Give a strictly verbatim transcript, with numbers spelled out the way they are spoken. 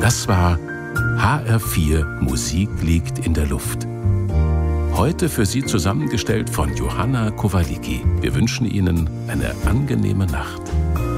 Das war H R vier Musik liegt in der Luft. Heute für Sie zusammengestellt von Johanna Kowalicki. Wir wünschen Ihnen eine angenehme Nacht.